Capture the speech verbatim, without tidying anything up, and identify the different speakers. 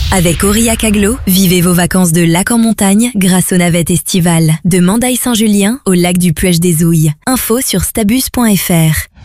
Speaker 1: Avec Aurillac Agglo, vivez vos vacances de lac en montagne grâce aux navettes estivales. De Mandaille-Saint-Julien au lac du Puech des Ouilles. Info sur stabus point f r.